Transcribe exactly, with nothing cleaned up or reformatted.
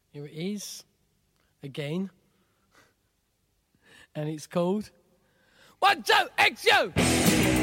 Here it is, again. And it's called One, Two, X, You!